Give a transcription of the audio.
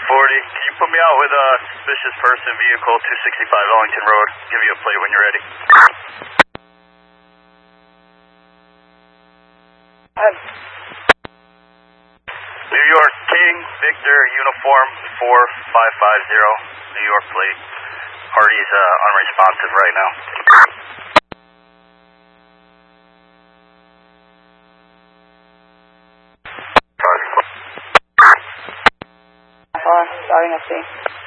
40. Can you put me out with a suspicious person, vehicle 265 Ellington Road? Give you a plate when you're ready. New York King, Victor, uniform 4550, New York plate. Party's unresponsive right now. Starting at 3.